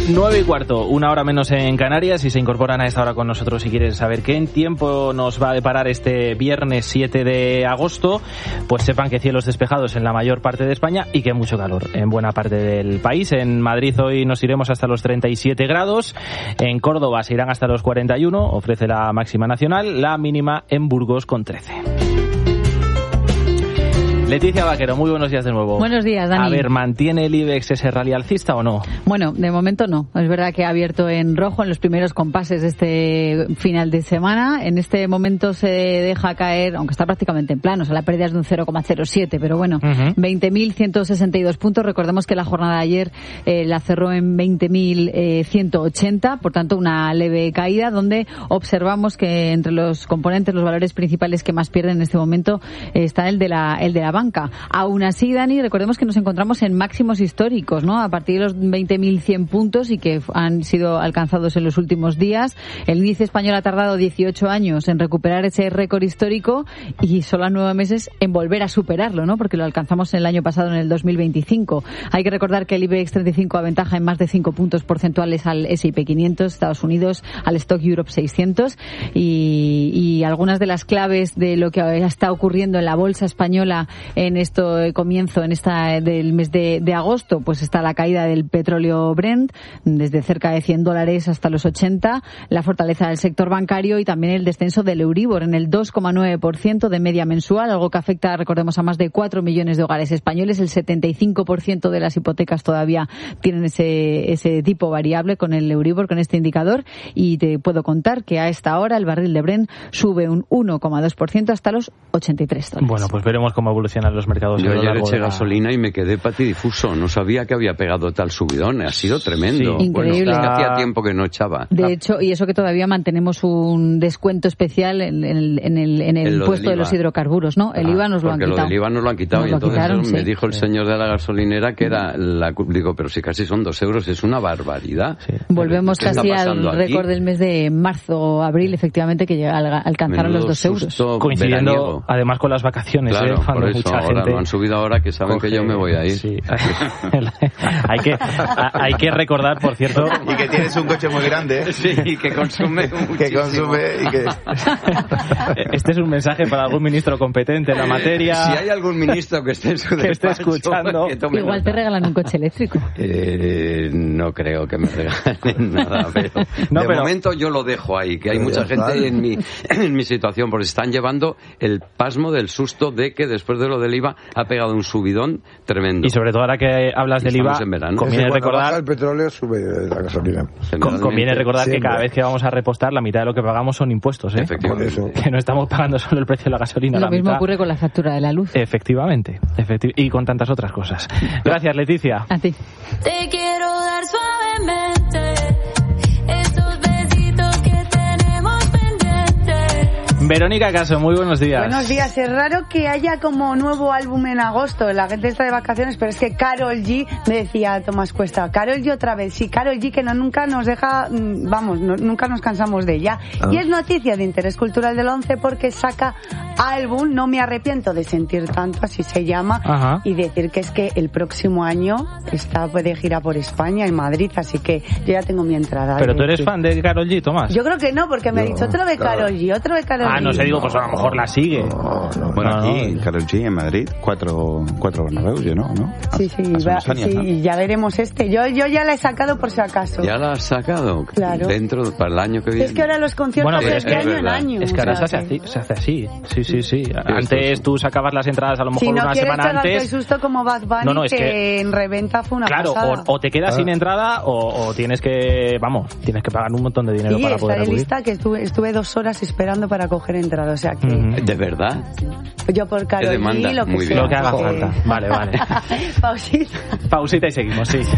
9:15, una hora menos en Canarias, y se incorporan a esta hora con nosotros si quieren saber qué en tiempo nos va a deparar este viernes 7 de agosto, pues sepan que cielos despejados en la mayor parte de España y que mucho calor en buena parte del país. En Madrid hoy nos iremos hasta los 37 grados, en Córdoba se irán hasta los 41, ofrece la máxima nacional, la mínima en Burgos con 13. Leticia Vaquero, muy buenos días de nuevo. Buenos días, Dani. A ver, ¿mantiene el IBEX ese rally alcista o no? Bueno, de momento no. Es verdad que ha abierto en rojo en los primeros compases de este final de semana. En este momento se deja caer, aunque está prácticamente en plano, o sea, la pérdida es de un 0,07, pero bueno, 20.162 puntos. Recordemos que la jornada de ayer la cerró en 20.180, por tanto una leve caída, donde observamos que entre los componentes, los valores principales que más pierden en este momento está el de la banca. Aún así, Dani, recordemos que nos encontramos en máximos históricos, ¿no? A partir de los 20.100 puntos y que han sido alcanzados en los últimos días. El índice español ha tardado 18 años en recuperar ese récord histórico y solo a 9 meses en volver a superarlo, ¿no? Porque lo alcanzamos el año pasado, en el 2025. Hay que recordar que el IBEX 35 aventaja en más de 5 puntos porcentuales al S&P 500, Estados Unidos, al Stock Europe 600, y algunas de las claves de lo que está ocurriendo en la bolsa española en comienzo del mes de agosto, pues está la caída del petróleo Brent desde cerca de $100 hasta los 80, la fortaleza del sector bancario y también el descenso del Euribor en el 2,9% de media mensual, algo que afecta, recordemos, a más de 4 millones de hogares españoles. El 75% de las hipotecas todavía tienen ese tipo variable con el Euribor, con este indicador, y te puedo contar que a esta hora el barril de Brent sube un 1,2% hasta los $83. Bueno, pues veremos cómo evolucionan los mercados. Yo ayer eché gasolina y me quedé patidifuso. No sabía que había pegado tal subidón. Ha sido tremendo. Sí, increíble. Bueno, es que hacía tiempo que no echaba. De hecho, y eso que todavía mantenemos un descuento especial en el impuesto de los hidrocarburos, ¿no? El IVA nos lo han quitado. Porque lo del IVA nos lo han quitado. Y entonces me dijo el señor de la gasolinera que era digo, pero si casi son 2 euros, es una barbaridad. Sí. Volvemos casi al récord del mes de marzo, abril, efectivamente, que alcanzaron los 2 euros. Coincidiendo veraniego. Además con las vacaciones, claro, cuando por eso, mucha ahora gente lo han subido ahora que saben que yo me voy a ir. Sí. hay que recordar, por cierto, y que tienes un coche muy grande, sí, y que consume muchísimo. Este es un mensaje para algún ministro competente en la materia. Si hay algún ministro que esté en su despacho, esté escuchando, igual te regalan un coche eléctrico. No creo que me regalen nada, pero de momento yo lo dejo ahí, que hay mucha gente en mi situación, porque están llevando el pasmo del susto de que después de lo del IVA ha pegado un subidón tremendo. Y sobre todo ahora que hablas del IVA, conviene recordar el petróleo, sube la gasolina. Conviene recordar que cada vez que vamos a repostar, la mitad de lo que pagamos son impuestos, ¿eh? Efectivamente. Que no estamos pagando solo el precio de la gasolina. Lo mismo ocurre con la factura de la luz. Efectivamente. Y con tantas otras cosas. Gracias, Leticia. A ti. Te quiero dar suavemente esos besitos que tenemos pendientes. Verónica Caso, muy buenos días. Buenos días. Es raro que haya como nuevo álbum en agosto. La gente está de vacaciones, pero es que Karol G, me decía Tomás Cuesta, Karol G otra vez. Sí, Karol G, que nunca nos deja, nunca nos cansamos de ella. Y es noticia de interés cultural del 11 porque saca álbum, No me arrepiento de sentir tanto, así se llama. Ajá. Y decir que es que el próximo año está de gira por España, en Madrid, así que yo ya tengo mi entrada. ¿Pero tú eres fan de Karol G, Tomás? Yo creo que no, porque me ha dicho otro de Karol G, otro de Karol G. No sé, digo, pues a lo mejor la sigue. Bueno, aquí, Karol G en Madrid, 4 Bernabéus, ¿no? Sí, y ya veremos este. Yo ya la he sacado por si acaso. ¿Ya la has sacado? Claro. Para el año que viene. Es que ahora los conciertos de este año en año. Es que ahora se hace así. Sí. Antes tú sacabas las entradas a lo mejor una semana antes. Si no quieres el susto como Bad Bunny, que en reventa fue una pasada. Claro, o te quedas sin entrada o tienes que pagar un montón de dinero para poder acudir. Lista que estuve 2 horas esperando para coger entrada, o sea que... ¿De verdad? Yo por Karol G, lo que sea. Lo que haga falta. Vale. Pausita y seguimos, sí.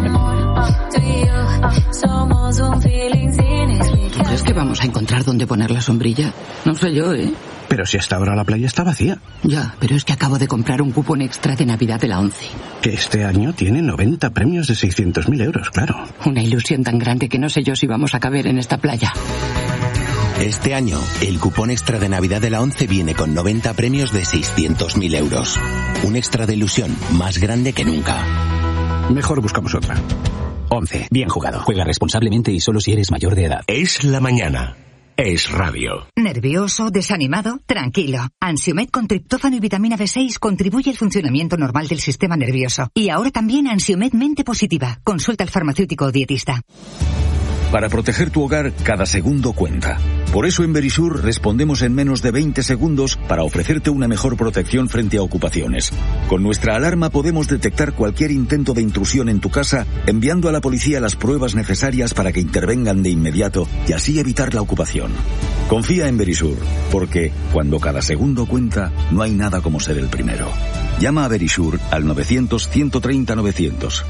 ¿Tú crees que vamos a encontrar dónde poner la sombrilla? No sé yo, ¿eh? Pero si hasta ahora la playa está vacía. Ya, pero es que acabo de comprar un cupón extra de Navidad de la 11. Que este año tiene 90 premios de 600.000 euros, claro. Una ilusión tan grande que no sé yo si vamos a caber en esta playa. Este año, el cupón extra de Navidad de la 11 viene con 90 premios de 600.000 euros. Un extra de ilusión más grande que nunca. Mejor buscamos otra. 11. Bien jugado. Juega responsablemente y solo si eres mayor de edad. Es la mañana. Es radio. ¿Nervioso? ¿Desanimado? Tranquilo. Ansiomed con triptófano y vitamina B6 contribuye al funcionamiento normal del sistema nervioso. Y ahora también Ansiomed Mente Positiva. Consulta al farmacéutico o dietista. Para proteger tu hogar, cada segundo cuenta. Por eso en Verisur respondemos en menos de 20 segundos para ofrecerte una mejor protección frente a ocupaciones. Con nuestra alarma podemos detectar cualquier intento de intrusión en tu casa, enviando a la policía las pruebas necesarias para que intervengan de inmediato y así evitar la ocupación. Confía en Verisur, porque cuando cada segundo cuenta, no hay nada como ser el primero. Llama a Verisur al 900-130-900.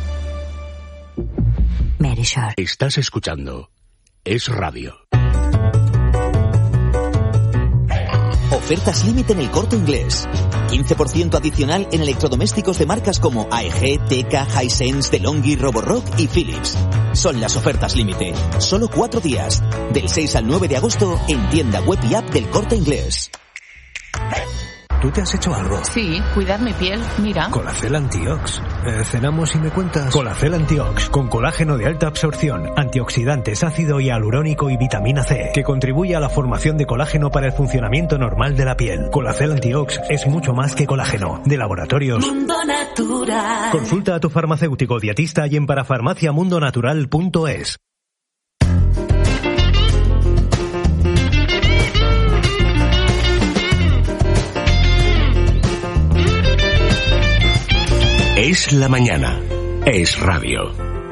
Estás escuchando Es Radio. Ofertas límite en El Corte Inglés. 15% adicional en electrodomésticos de marcas como AEG, Teka, Hisense, DeLonghi, Roborock y Philips. Son las ofertas límite. Solo 4 días. Del 6 al 9 de agosto en tienda web y app del Corte Inglés. ¿Tú te has hecho algo? Sí, cuidar mi piel, mira. Colacel Antiox. Cenamos y me cuentas. Colacel Antiox, con colágeno de alta absorción, antioxidantes, ácido hialurónico y vitamina C, que contribuye a la formación de colágeno para el funcionamiento normal de la piel. Colacel Antiox es mucho más que colágeno. De Laboratorios Mundo Natural. Consulta a tu farmacéutico dietista y en parafarmaciamundonatural.es. Es la mañana. Es radio.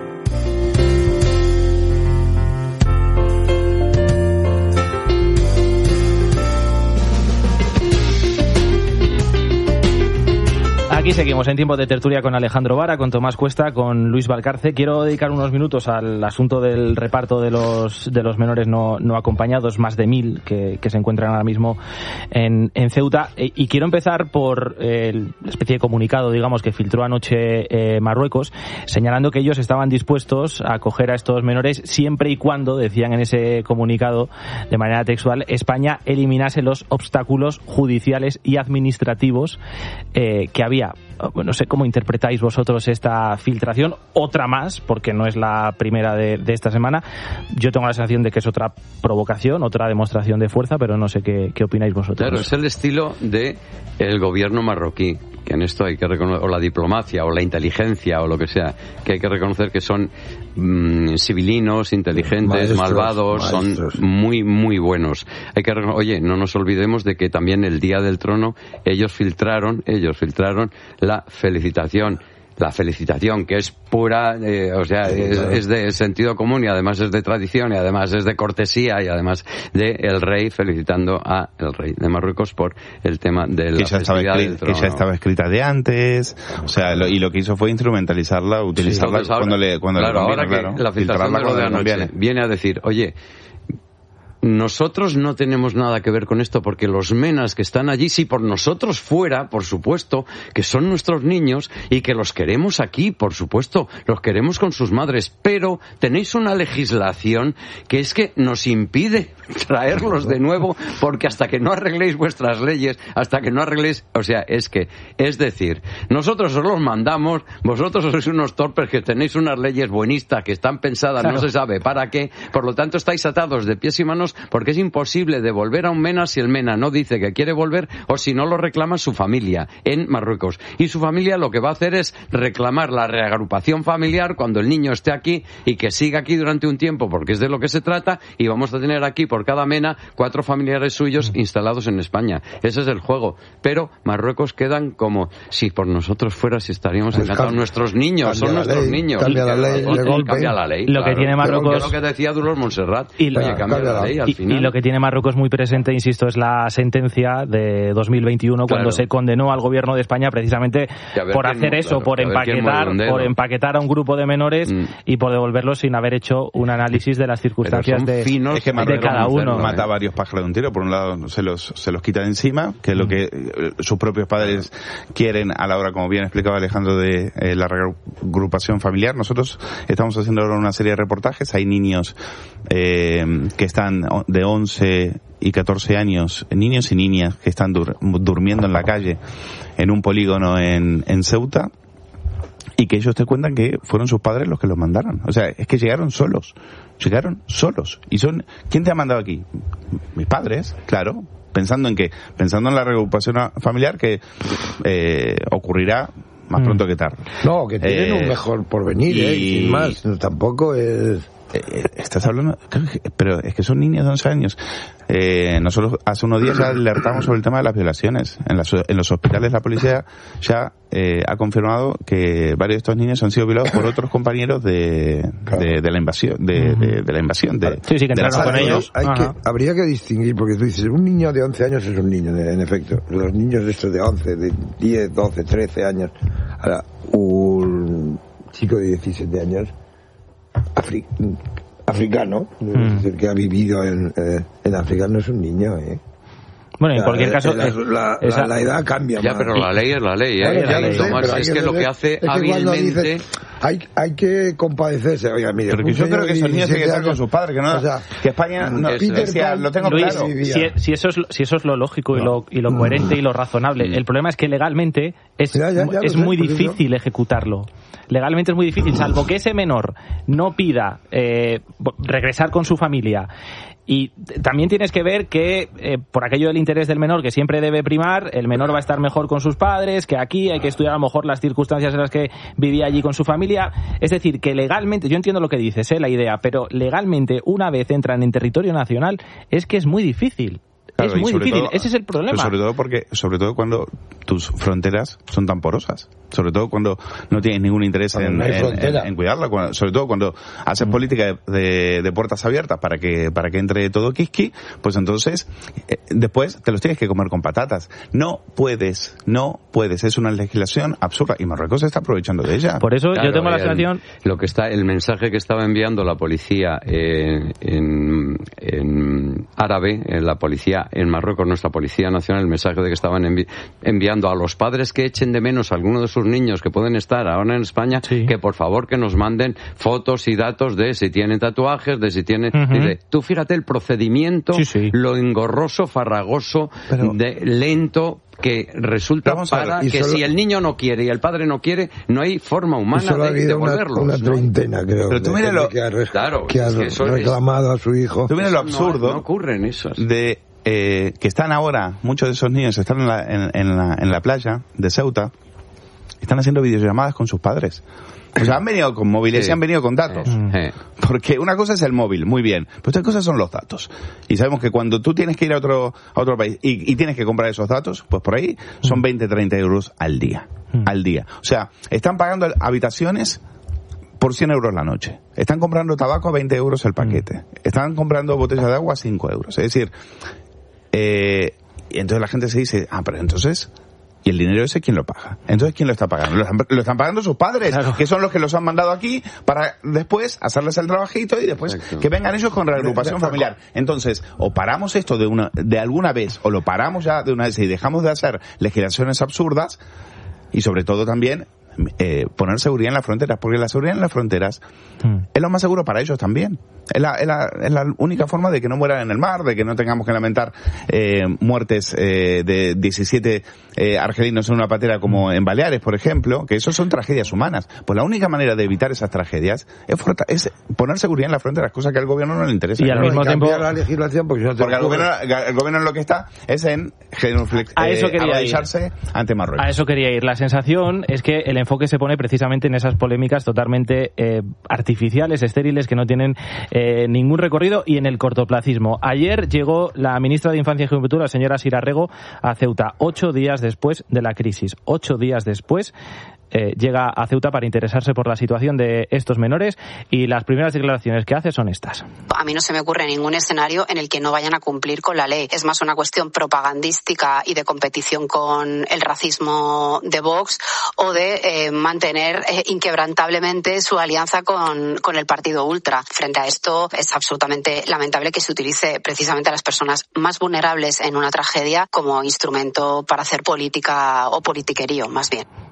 Aquí seguimos en tiempo de tertulia con Alejandro Vara, con Tomás Cuesta, con Luis Valcarce. Quiero dedicar unos minutos al asunto del reparto de los menores no acompañados, más de 1.000 que se encuentran ahora mismo en Ceuta. Y quiero empezar por el especie de comunicado, digamos, que filtró anoche Marruecos, señalando que ellos estaban dispuestos a acoger a estos menores siempre y cuando, decían en ese comunicado de manera textual, España eliminase los obstáculos judiciales y administrativos que había. No sé cómo interpretáis vosotros esta filtración, otra más, porque no es la primera de esta semana. Yo tengo la sensación de que es otra provocación, otra demostración de fuerza, pero no sé qué opináis vosotros. Claro, es el estilo de el gobierno marroquí, que en esto hay que reconocer, o la diplomacia, o la inteligencia, o lo que sea, que hay que reconocer que son civilinos, inteligentes, malvados, son muy, muy buenos. Hay que oye, no nos olvidemos de que también el día del trono ellos filtraron la felicitación, que es pura, es de sentido común y además es de tradición y además es de cortesía y además de el rey felicitando a el rey de Marruecos por el tema de la festividad del trono. Que ya estaba escrita de antes, o sea, y lo que hizo fue instrumentalizarla, utilizarla cuando le conviene, ahora que la filtración de lo de anoche viene a decir, oye, nosotros no tenemos nada que ver con esto porque los menas que están allí, si por nosotros fuera, por supuesto, que son nuestros niños y que los queremos aquí, por supuesto, los queremos con sus madres, pero tenéis una legislación que es que nos impide traerlos de nuevo porque hasta que no arregléis vuestras leyes, es decir, nosotros os los mandamos, vosotros sois unos torpes que tenéis unas leyes buenistas que están pensadas, claro, no se sabe para qué, por lo tanto estáis atados de pies y manos porque es imposible devolver a un mena si el mena no dice que quiere volver o si no lo reclama su familia en Marruecos. Y su familia lo que va a hacer es reclamar la reagrupación familiar cuando el niño esté aquí y que siga aquí durante un tiempo porque es de lo que se trata y vamos a tener aquí por cada mena 4 familiares suyos instalados en España. Ese es el juego. Pero Marruecos quedan como si por nosotros fuera, si estaríamos encantados. Nuestros niños, son nuestros niños. Cambia la ley, cambia la ley. Lo que tiene Marruecos... Lo que decía Dolores Montserrat. Cambia la ley. Y lo que tiene Marruecos muy presente, insisto, es la sentencia de 2021 cuando se condenó al gobierno de España precisamente por hacer eso, por empaquetar a un grupo de menores y por devolverlos sin haber hecho un análisis de las circunstancias de cada uno. Mata a varios pájaros de un tiro. Por un lado se los quita de encima, que es lo que sus propios padres quieren a la hora, como bien explicaba Alejandro, de la reagrupación familiar. Nosotros estamos haciendo ahora una serie de reportajes. Hay niños que están de 11 y 14 años, niños y niñas que están durmiendo en la calle en un polígono en Ceuta y que ellos te cuentan que fueron sus padres los que los mandaron. O sea, es que llegaron solos. Y ¿quién te ha mandado aquí? Mis padres, claro, pensando en la reagrupación familiar que ocurrirá más pronto que tarde. No, que tienen un mejor porvenir, y sin más, tampoco es... Estás hablando, pero es que son niños de 11 años. Nosotros hace unos días ya alertamos sobre el tema de las violaciones. En los hospitales la policía ya ha confirmado que varios de estos niños han sido violados por otros compañeros de la invasión. De la invasión. Sí, que entraron con ellos. Habría que distinguir, porque tú dices, un niño de 11 años es un niño, en efecto. Los niños estos de 11, de 10, 12, 13 años. Ahora, un chico de 17 años africano, es decir, que ha vivido en África, no es un niño, Bueno, en cualquier caso... La edad cambia ya, más. Pero la ley es la ley, es que lo que hace hábilmente... Hay que compadecerse. Oiga, mire, pero que yo creo que esos niños tienen que estar con sus padres, que no, que España no, lo tengo Luis, claro. Si eso es lo lógico y lo coherente y lo razonable. El problema es que legalmente es muy difícil ejecutarlo. Legalmente es muy difícil, salvo que ese menor no pida regresar con su familia. Y también tienes que ver que por aquello del interés del menor, que siempre debe primar, el menor va a estar mejor con sus padres, que aquí hay que estudiar a lo mejor las circunstancias en las que vivía allí con su familia. Es decir, que legalmente, yo entiendo lo que dices, la idea, pero legalmente una vez entran en territorio nacional es que es muy difícil. Claro, es muy difícil, ese es el problema. Sobre todo cuando tus fronteras son tan porosas. Sobre todo cuando no tienes ningún interés en cuidarla. Sobre todo cuando haces política de puertas abiertas para que entre todo quisqui, pues entonces después te los tienes que comer con patatas. No puedes. Es una legislación absurda y Marruecos se está aprovechando de ella. Por eso yo tengo la sensación... El mensaje que estaba enviando la policía en árabe, la policía en Marruecos, nuestra Policía Nacional, el mensaje de que estaban enviando a los padres que echen de menos a alguno de sus niños que pueden estar ahora en España, que por favor que nos manden fotos y datos de si tienen tatuajes, de si tienen... Tú fíjate el procedimiento, lo engorroso, farragoso, lento que resulta para que si el niño no quiere y el padre no quiere, no hay forma humana de devolverlo. Una treintena, creo. Pero tú mira que ha reclamado a su hijo. Tú mira lo absurdo. No ocurren esos. Que están ahora, muchos de esos niños están en la playa de Ceuta, están haciendo videollamadas con sus padres. O sea, han venido con móviles y han venido con datos. Porque una cosa es el móvil, muy bien, pero otra cosa son los datos. Y sabemos que cuando tú tienes que ir a otro país y tienes que comprar esos datos, pues por ahí son 20-30 euros al día. O sea, están pagando habitaciones por 100 euros la noche. Están comprando tabaco a 20 euros el paquete. Están comprando botellas de agua a 5 euros. Es decir, y entonces la gente se dice, pero entonces... ¿Y el dinero ese quién lo paga? Entonces, ¿quién lo está pagando? Lo están pagando sus padres, que son los que los han mandado aquí para después hacerles el trabajito y después que vengan ellos con reagrupación familiar. Entonces, o paramos esto de alguna vez, o lo paramos ya de una vez y dejamos de hacer legislaciones absurdas, y sobre todo también poner seguridad en las fronteras, porque la seguridad en las fronteras es lo más seguro para ellos también. Es la única forma de que no mueran en el mar, de que no tengamos que lamentar muertes de 17 argelinos en una patera como en Baleares, por ejemplo, que eso son tragedias humanas. Pues la única manera de evitar esas tragedias es poner seguridad en las fronteras, cosa que al gobierno no le interesa. Y al mismo tiempo la legislación, porque el gobierno en lo que está es en agacharse ante Marruecos. A eso quería ir. La sensación es que el enfoque se pone precisamente en esas polémicas totalmente artificiales, estériles, que no tienen ningún recorrido, y en el cortoplacismo. Ayer llegó la ministra de Infancia y Juventud, la señora Sira Rego, a Ceuta, 8 días después de la crisis. 8 días después llega a Ceuta para interesarse por la situación de estos menores, y las primeras declaraciones que hace son estas. A mí no se me ocurre ningún escenario en el que no vayan a cumplir con la ley. Es más una cuestión propagandística y de competición con el racismo de Vox, o de mantener inquebrantablemente su alianza con el partido ultra. Frente a esto, es absolutamente lamentable que se utilice precisamente a las personas más vulnerables en una tragedia como instrumento para hacer política o politiquerío, más bien.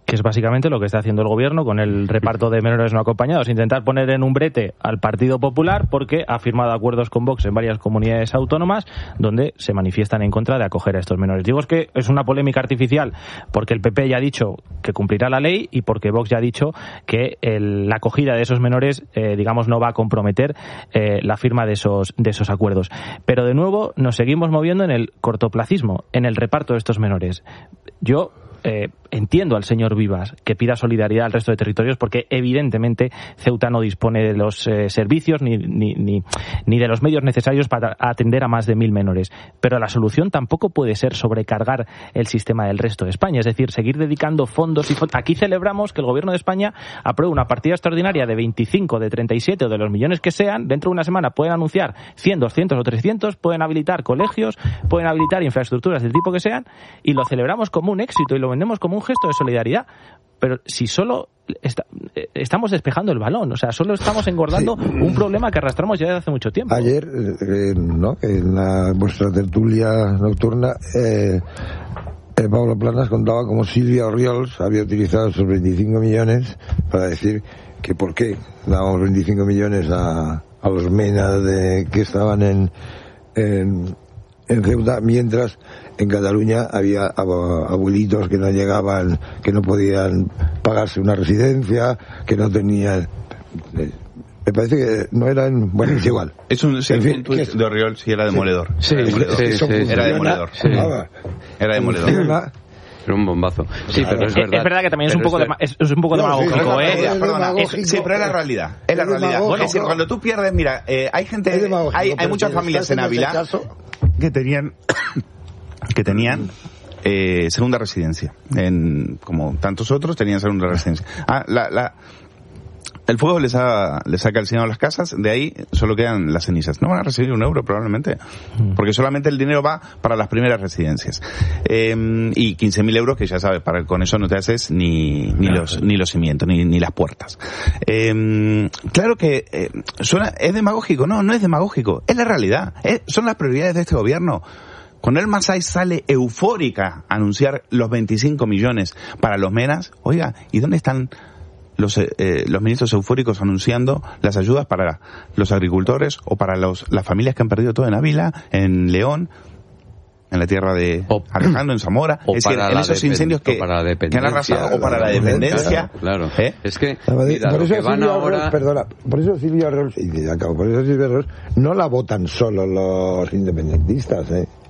que es básicamente lo que está haciendo el gobierno con el reparto de menores no acompañados, intentar poner en un brete al Partido Popular porque ha firmado acuerdos con Vox en varias comunidades autónomas donde se manifiestan en contra de acoger a estos menores. Digo, es que es una polémica artificial porque el PP ya ha dicho que cumplirá la ley y porque Vox ya ha dicho que la acogida de esos menores, digamos, no va a comprometer la firma de esos acuerdos. Pero de nuevo nos seguimos moviendo en el cortoplacismo, en el reparto de estos menores. Yo entiendo al señor Vivas que pida solidaridad al resto de territorios porque evidentemente Ceuta no dispone de los servicios ni de los medios necesarios para atender a más de 1.000 menores. Pero la solución tampoco puede ser sobrecargar el sistema del resto de España, es decir, seguir dedicando fondos. Aquí celebramos que el gobierno de España apruebe una partida extraordinaria de 25, de 37 o de los millones que sean. Dentro de una semana pueden anunciar 100, 200 o 300, pueden habilitar colegios, pueden habilitar infraestructuras del tipo que sean y lo celebramos como un éxito y lo vendemos como un gesto de solidaridad, pero si solo estamos despejando el balón, o sea, solo estamos engordando un problema que arrastramos ya desde hace mucho tiempo. Ayer, en vuestra tertulia nocturna, Pablo Planas contaba cómo Silvia Orriols había utilizado esos 25 millones para decir que por qué dábamos 25 millones a los menas que estaban en Ceuta, mientras en Cataluña había abuelitos que no llegaban, que no podían pagarse una residencia, que no tenían... Me parece que no eran... Bueno, es igual. Un tuit de Orriol sí era demoledor. Sí, era demoledor. Era demoledor. Era un bombazo. Sí, pero es verdad. Es verdad que también es un poco demagógico, Sí, pero es la realidad. Es la realidad. Es decir, cuando tú pierdes, mira, hay gente, hay muchas familias en Ávila que tenían segunda residencia. Como tantos otros tenían segunda residencia. El fuego les ha calcinado las casas, de ahí solo quedan las cenizas. No van a recibir un euro probablemente, porque solamente el dinero va para las primeras residencias. Y 15.000 euros que ya sabes, con eso no te haces ni los cimientos, ni las puertas. Claro que es demagógico, no es demagógico, es la realidad, son las prioridades de este gobierno. Cuando el Masai sale eufórica a anunciar los 25 millones para los menas, oiga, ¿y dónde están los ministros eufóricos anunciando las ayudas para los agricultores o para las familias que han perdido todo en Ávila, en León, en la tierra de Alejandro, en Zamora, es decir, en esos incendios que han arrasado, o para la dependencia? Claro. Es que, mira, por eso que van ahora... por eso Silvia Orriols, no la votan solo los independentistas,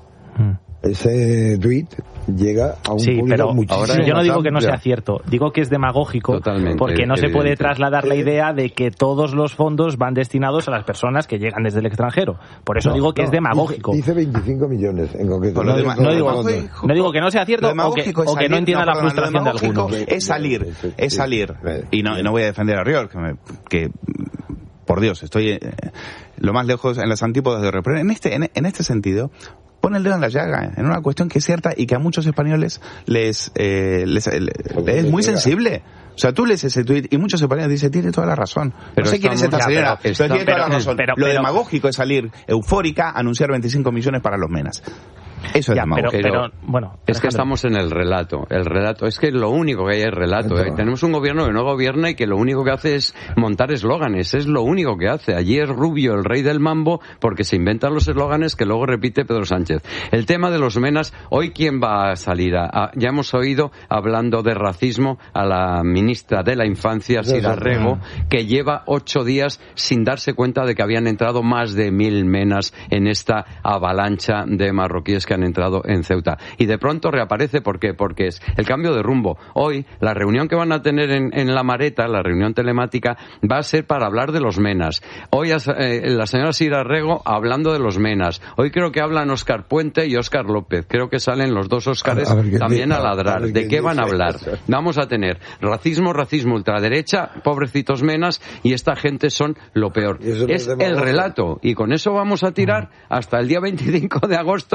Ese tuit llega a un público muchísimo más yo no digo que no sea cierto, digo que es demagógico. Totalmente, porque no se puede trasladar la idea de que todos los fondos van destinados a las personas que llegan desde el extranjero. Por eso digo que es demagógico. Dice 25 millones en concreto. No digo que no sea cierto o que no entienda la frustración de algunos. Es salir. Y no voy a defender a Orriols, que por Dios, estoy lo más lejos en las antípodas de Orriols. Pero en este sentido, pone el dedo en la llaga, en una cuestión que es cierta y que a muchos españoles les es muy sensible. O sea, tú lees ese tuit y muchos españoles dicen, tiene toda la razón. No sé quién es esta señora, pero tiene toda la razón. Lo demagógico es salir eufórica, anunciar 25 millones para los menas. Eso es pero bueno, es que estamos en el relato. Es que lo único que hay es relato. Tenemos un gobierno que no gobierna y que lo único que hace es montar eslóganes. Es lo único que hace. Allí es Rubio el rey del mambo porque se inventan los eslóganes que luego repite Pedro Sánchez. El tema de los menas, hoy ¿quién va a salir? Ya hemos oído hablando de racismo a la ministra de la Infancia, Sira Rego, que lleva 8 días sin darse cuenta de que habían entrado más de 1.000 menas en esta avalancha de marroquíes que han entrado en Ceuta. Y de pronto reaparece, ¿por qué? Porque es el cambio de rumbo. Hoy, la reunión que van a tener en La Mareta, la reunión telemática, va a ser para hablar de los menas. Hoy la señora Sira Rego hablando de los menas. Hoy creo que hablan Óscar Puente y Óscar López. Creo que salen los dos Óscares también a ladrar. ¿De qué van a hablar? Vamos a tener racismo, ultraderecha, pobrecitos menas, y esta gente son lo peor. Es el relato. Y con eso vamos a tirar hasta el día 25 de agosto, que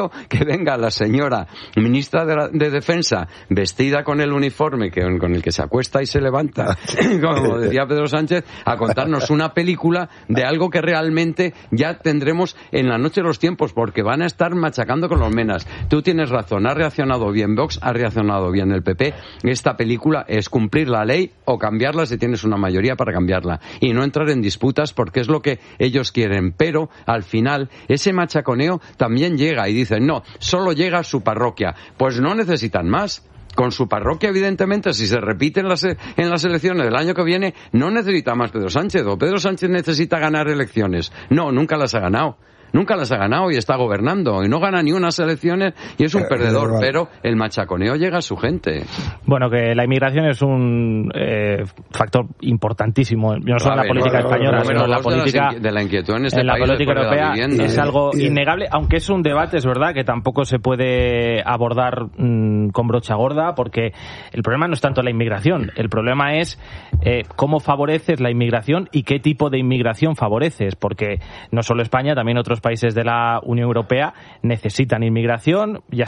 que venga la señora ministra de Defensa vestida con el uniforme con el que se acuesta y se levanta, como decía Pedro Sánchez, a contarnos una película de algo que realmente ya tendremos en la noche de los tiempos, porque van a estar machacando con los menas. Tú tienes razón, ha reaccionado bien Vox, ha reaccionado bien el PP. Esta película es cumplir la ley o cambiarla si tienes una mayoría para cambiarla, y no entrar en disputas porque es lo que ellos quieren. Pero al final ese machaconeo también llega y dicen, no, solo llega a su parroquia. Pues no necesitan más. Con su parroquia, evidentemente, si se repiten en las elecciones del año que viene, no necesita más Pedro Sánchez. O Pedro Sánchez necesita ganar elecciones. No, nunca las ha ganado. Nunca las ha ganado y está gobernando. Y no gana ni unas elecciones y es un perdedor. Pero el machaconeo llega a su gente. Bueno, que la inmigración es un factor importantísimo. No solo en la política española, sino en la política de la inquietud en este en la país política europea. Es algo Y- innegable, aunque es un debate, es verdad, que tampoco se puede abordar con brocha gorda, porque el problema no es tanto la inmigración. El problema es cómo favoreces la inmigración y qué tipo de inmigración favoreces, porque no solo España, también otros países de la Unión Europea necesitan inmigración, ya